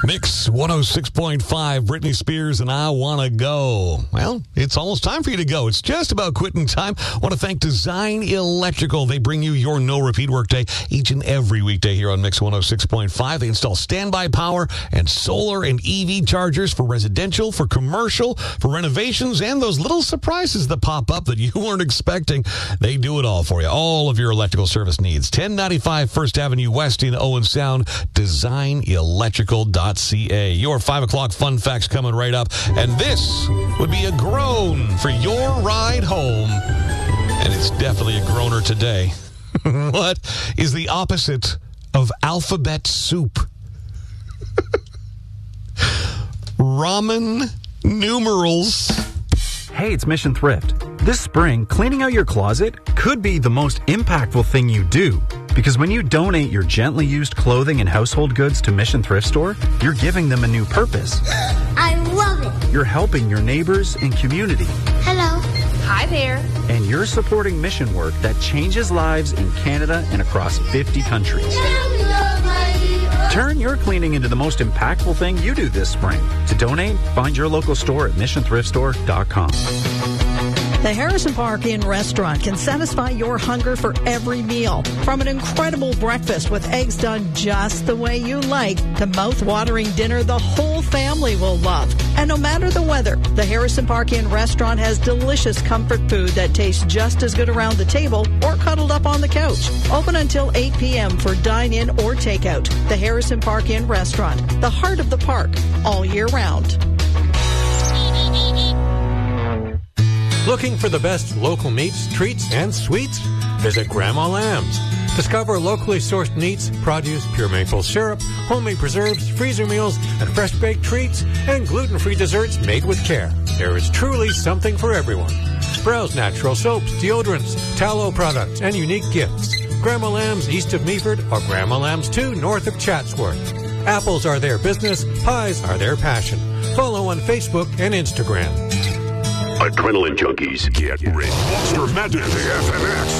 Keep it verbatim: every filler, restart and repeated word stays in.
Mix one oh six point five, Britney Spears and I Wanna Go. Well, it's almost time for you to go. It's just about quitting time. I want to thank Design Electrical. They bring you your no-repeat workday each and every weekday here on Mix one oh six point five. They install standby power and solar and E V chargers for residential, for commercial, for renovations, and those little surprises that pop up that you weren't expecting. They do it all for you. All of your electrical service needs. ten ninety-five First Avenue West in Owen Sound. design electrical dot c a. Your five o'clock fun facts coming right up. And this would be a groan for your ride home. And it's definitely a groaner today. What is the opposite of alphabet soup? Ramen numerals. Hey, it's Mission Thrift. This spring, cleaning out your closet could be the most impactful thing you do. Because when you donate your gently used clothing and household goods to Mission Thrift Store, you're giving them a new purpose. I love it. You're helping your neighbors and community. Hello. Hi there. And you're supporting mission work that changes lives in Canada and across fifty countries. Turn your cleaning into the most impactful thing you do this spring. To donate, find your local store at mission thrift store dot com. The Harrison Park Inn restaurant can satisfy your hunger for every meal. From an incredible breakfast with eggs done just the way you like to mouth-watering dinner the whole family will love. And no matter the weather, the Harrison Park Inn restaurant has delicious comfort food that tastes just as good around the table or cuddled up on the couch. Open until eight p.m. for dine-in or takeout. The Harrison Park Inn restaurant, the heart of the park, all year round. Looking for the best local meats, treats, and sweets? Visit Grandma Lamb's. Discover locally sourced meats, produce, pure maple syrup, homemade preserves, freezer meals, and fresh-baked treats, and gluten-free desserts made with care. There is truly something for everyone. Browse natural soaps, deodorants, tallow products, and unique gifts. Grandma Lamb's east of Meaford or Grandma Lamb's two north of Chatsworth. Apples are their business, pies are their passion. Follow on Facebook and Instagram. Adrenaline junkies, get ready. Monster Madness, A F M X.